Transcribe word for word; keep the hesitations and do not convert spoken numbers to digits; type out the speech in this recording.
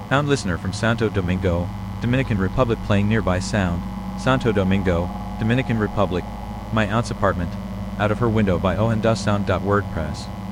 Sound listener from Santo Domingo, Dominican Republic playing nearby sound. Santo Domingo, Dominican Republic. My aunt's apartment. Out of her window by ohendasound.wordpress.